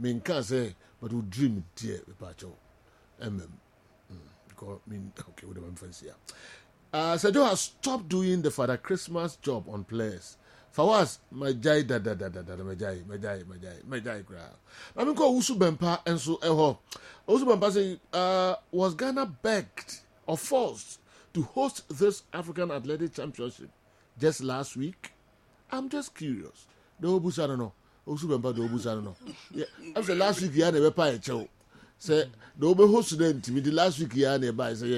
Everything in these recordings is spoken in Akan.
mean can't say, but we dream dear Pacho. Because okay, with the fancy. Sergio has stopped doing the Father Christmas job on players. For us, my jai da gra. I mean, call Usu Bempa and so Usu Bempa say, was Ghana begged or forced to host this African Athletic Championship just last week? I'm just curious. The Obus, I don't know. Usu Bempa, the Obus, I don't know. Yeah, after last week, he had a pie show. Say, the Obe hosted to me the last week, he had a buy, say,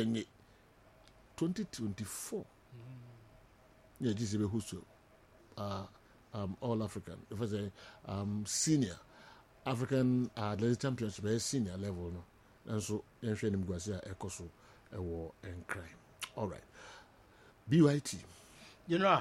2024. Yeah, this is a host. All African. If I say senior African Athletic Championship, senior level, no, and so you're training Guasia Ecoso a war and crime. All right, BYT. You know,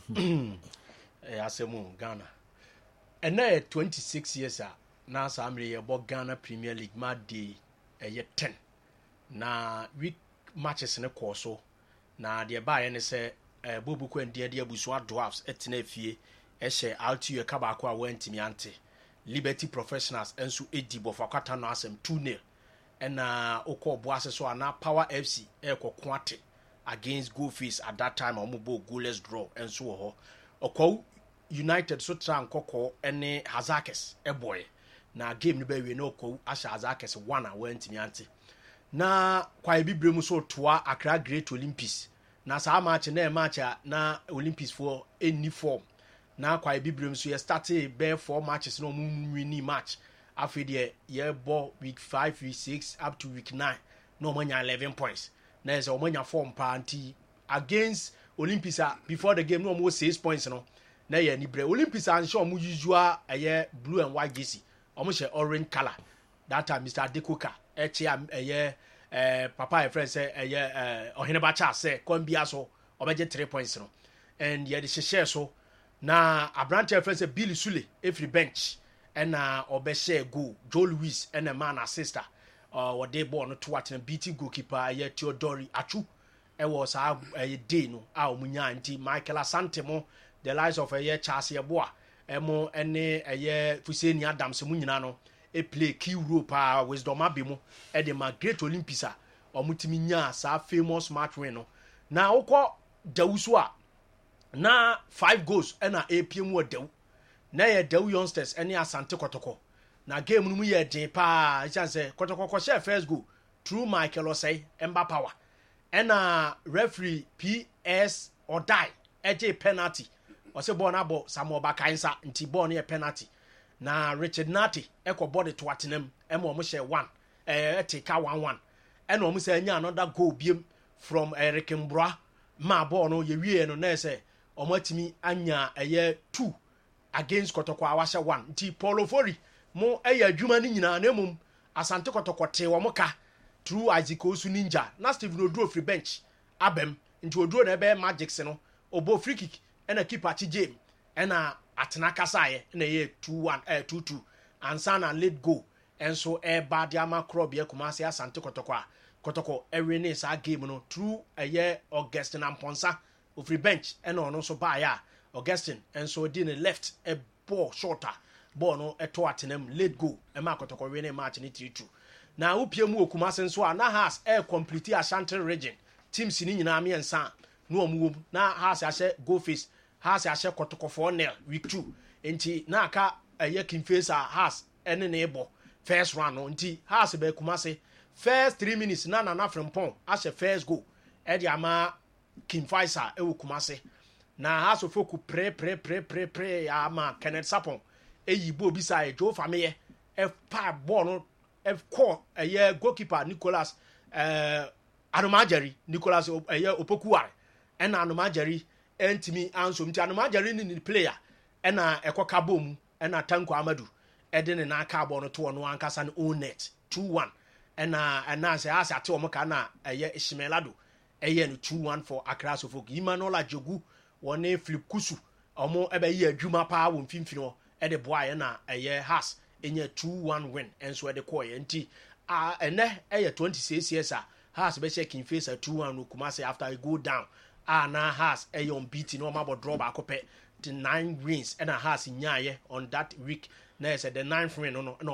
I say Ghana, and now 26 years now. I'm about Ghana Premier League. My day a year 10. Na week matches in a course. Na the buy and say. Bobuku and dear Buswa dwarfs etine fie ehye altu kabako a wantimi ante Liberty Professionals enso edi bofakata no asem 2-0 na okọ boase so ana Power FC ekokoate against Goldfish at that time omubo goalless draw enso ho okọ United so tran kokọ ene Hazakes boy na game no be we no okọ asha Hazakes 1 a wantimi ante na kwa bibremu so toa Accra Great Olympics na sa match na Olympics for any form na kwa bibrem so ye started be 4 matches no winning match after the year ball week 5 week 6 up to week 9 no manya 11 points na is omanya form party against Olympics before the game no more 6 points no na ye ni bre Olympics and show mu usual blue and white jersey almost orange color that time Mr. Adekoka papa friend say Ohenebacha say Kombia so obeje 3 points no and ye the share so na Abrante friend say Billy Sule every bench and obeshare goal Joe Louis and a man sister or they born to watch and beating goalkeeper ye Theodori Achu e was a day no munya anti Michael Asante mo the lies of Charles Yeboah emo ene Fuseni Adams mu nyina no e play key role pa Wisdom Abimo e de ma Great Olympics a omutimi nya sa famous match win no na okọ Dawusu a na 5 goals e na APM wo Dawu na ye Dawu youngsters ene Asante Kotoko na game no mu ye den pa chance Kotoko share first goal through Michael Osei Emba Power e na referee PS Odai eje penalty o se ball na ball Samuel Bakansa nti ball na penalty na Richard Nati eko body to atenam ema omo share 1 take 1-1 and omo say anya another goal biem from Eric Mbroa ma ball no ye wie no na say omo atimi anya 2 against Kotoko awasha 1 nti Paulo Fori mo adwuma ni nyina na emum Asante Kotoko te omo ka through Isaac Osu Ninja na Steve Oduro free bench abem nti Oduro na be Magic no obo free kick and a keeper chi game and Atenaka saye na ye 2-1 2-2 and sana late go and so bad yama crop ye Kumasi Asante Kotoko every ne sa game no through a year Augustine Amponsa of free bench and on also by ya Augustine and so didn't left a ball shorter ball no to Atenem late go and Kotoko rene match ni 3-2 na upiemu Kumasi so na has complete Ashanti region team sini nyina me ensa no omu na has a go face has a share Kotoko 4-0 week 2 enti na aka Kimfesa has ene na ebo first round no enti has be Kumasi first 3 minutes na from pon as a first goal e di ama Kimfesa e wo Kumasi na has ofoku pre ama Kenneth Sapon e yibo bisa Joe Fameye e pa ball no e call goalkeeper Nicholas Anomajeri Nicholas Opokuware and Anomajeri entimi anso mti Anomajeri ni player ena ekoka bom ena Tanko Amadu edene na aka ball no to no ankasa no own net 2-1 ena say ase ate omo ka na Ishimelado no 2-1 for Accra Sofok Imanola Jogu woni Philip Kusu omo ebe yi adwuma pa wo mfimfini ho ede boa na has enye 2-1 win enso ede koye nti ene 26 years has be checking face 2-1 no Kumasi after he go down na has unbeaten no mabo draw back up the 9 wins and has nyaye on that week na say the 9th win no